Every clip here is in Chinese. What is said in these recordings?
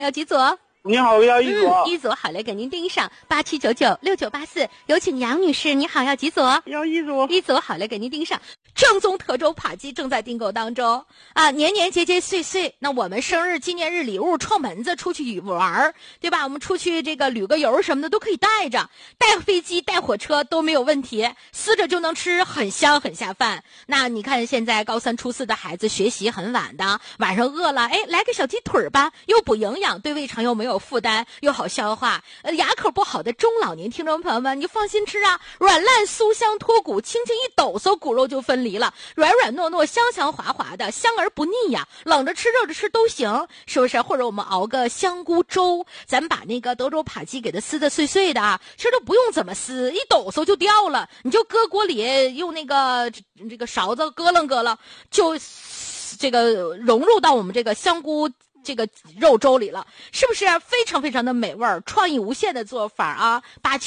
要几组？ 你好，我要一组。 一组，好嘞，给您订上87996984。有请杨女士，你好，要几组？ 要一组。 一组，好嘞，给您订上。正宗德州扒鸡正在订购当中啊！年年节节岁岁，那我们生日纪念日礼物串门子出去玩，对吧？我们出去这个旅个游什么的都可以带着，带飞机带火车都没有问题，撕着就能吃，很香很下饭。那你看现在高3初4的孩子学习很晚的，晚上饿了，哎，来个小鸡腿吧，又补营养，对胃肠又没有负担，又好消化。牙口不好的中老年听众朋友们，你放心吃啊，软烂酥香脱骨，轻轻一抖擞骨肉就分离了，软软糯糯，香香滑滑的，香而不腻呀。冷着吃热着吃都行，是不是？或者我们熬个香菇粥，咱把那个德州扒鸡给它撕得碎碎的啊，其实都不用怎么撕，一抖擞就掉了，你就搁锅里用那个这个勺子咯楞咯楞，就这个融入到我们这个香菇这个肉粥里了，是不是非常非常的美味，创意无限的做法啊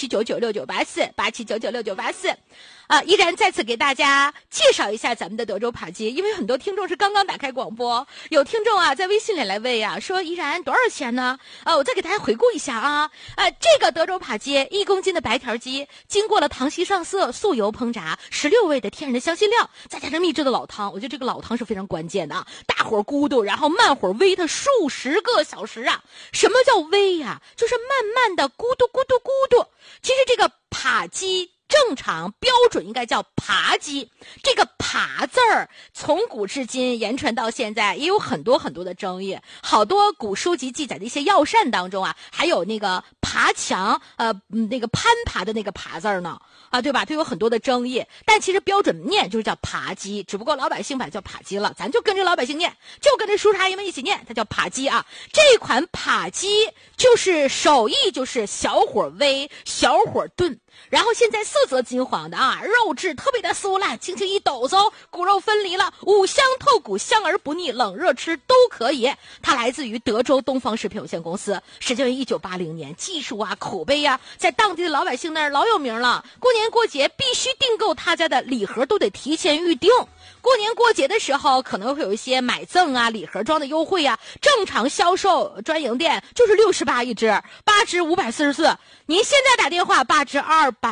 ？87996984，87996984。依然再次给大家介绍一下咱们的德州扒鸡，因为很多听众是刚刚打开广播，有听众啊在微信里来问啊，说依然多少钱呢？我再给大家回顾一下啊，这个德州扒鸡1公斤的白条鸡，经过了糖稀上色、素油烹炸，16味的天然的香辛料，再加上秘制的老汤，我觉得这个老汤是非常关键的啊，大火咕嘟，然后慢火煨它数十个小时啊。什么叫煨呀？就是慢慢的咕嘟咕嘟咕嘟。其实这个扒鸡正常标准应该叫扒鸡，这个扒字儿从古至今言传到现在，也有很多很多的争议。好多古书籍记载的一些药膳当中啊，还有那个爬墙那个攀爬的那个爬字儿呢啊，对吧？都有很多的争议，但其实标准念就是叫扒鸡，只不过老百姓把它叫扒鸡了，咱就跟着老百姓念，就跟着叔叔阿姨们一起念，它叫扒鸡啊。这款扒鸡就是手艺就是小火煨，小火炖。然后现在色泽金黄的啊，肉质特别的酥烂，轻轻一抖擞，骨肉分离了，五香透骨，香而不腻，冷热吃都可以。它来自于德州东方食品有限公司，始建于1980年，技术啊口碑啊在当地的老百姓那儿老有名了。过年过节必须订购他家的礼盒，都得提前预定。过年过节的时候可能会有一些买赠啊礼盒装的优惠啊，正常销售专营店就是68一只，8只544，您现在打电话8只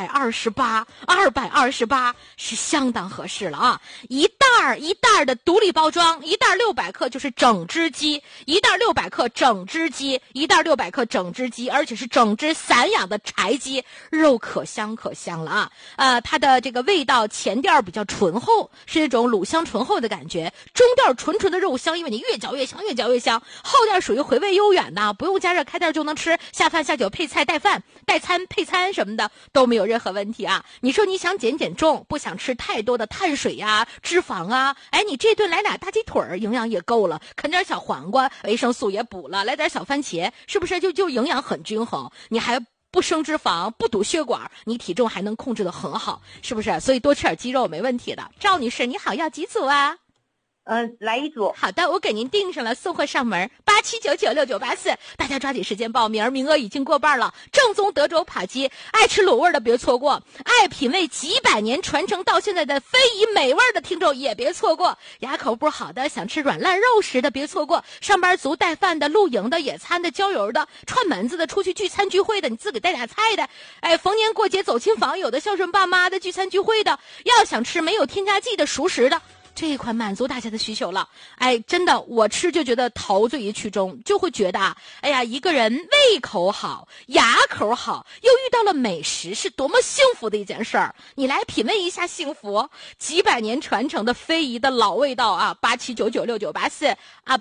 228是相当合适了啊。一袋的独立包装，一袋600克就是整只鸡，一袋600克整只鸡，一袋600克整只鸡，而且是整只散养的柴鸡，肉可香可香了啊。它的这个味道前调比较醇厚，是一种卤香醇厚的感觉，中调纯纯的肉香，因为你越嚼越香，越嚼越香。后调属于回味悠远的，不用加热开袋就能吃，下饭下酒配菜带饭带餐配餐什么的都没有任何问题啊。你说你想减重，不想吃太多的碳水呀、脂肪啊，哎，你这顿来俩大鸡腿儿，营养也够了，啃点小黄瓜，维生素也补了，来点小番茄，是不是就营养很均衡？你还不升脂肪，不堵血管，你体重还能控制得很好，是不是？所以多吃点鸡肉没问题的。赵女士，你好，要几组啊？ 来一组。 好的，我给您订上了，送货上门，87996984，大家抓紧时间报名，名额已经过半了。正宗德州扒鸡，爱吃卤味的别错过，爱品味几百年传承到现在的非遗美味的听众也别错过，牙口不好的想吃软烂肉食的别错过，上班族带饭的、露营的、野餐的、郊游的、串门子的、出去聚餐聚会的，你自个带俩菜的，哎，逢年过节走亲访友的、孝顺爸妈的、聚餐聚会的，要想吃没有添加剂的熟食的，这一款满足大家的需求了。哎，真的，我吃就觉得陶醉于其中，就会觉得哎呀，一个人胃口好，牙口好，又遇到了美食，是多么幸福的一件事儿。你来品味一下幸福，几百年传承的非遗的老味道啊！87996984啊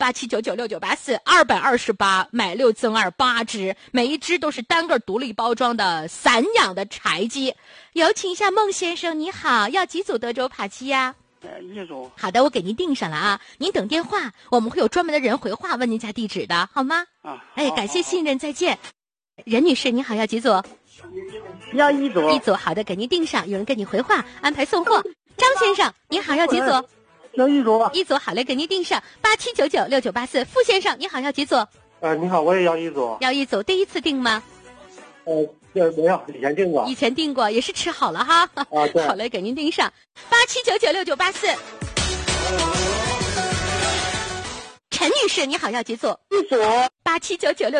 ，87996984，228买6赠2 8只，每一只都是单个独立包装的散养的柴鸡。有请一下孟先生，你好，要几组德州扒鸡呀？ 一组。 好的，我给您订上了啊，您等电话，我们会有专门的人回话问您家地址的，好吗？哎，感谢信任，再见。任女士，你好，要几组？ 要一组。 一组，好的，给您订上，有人跟你回话，安排送货。张先生，你好，要几组？ 要一组。 一组，好嘞，给您订上，87996984。傅先生，你好，要几组？ 你好，我也要一组。 要一组，第一次订吗？ 没有，以前订过。 以前订过，也是吃好了哈。 对。 好嘞，给您订上，87996984。 陈女士，你好，要几组？ 一组。 879966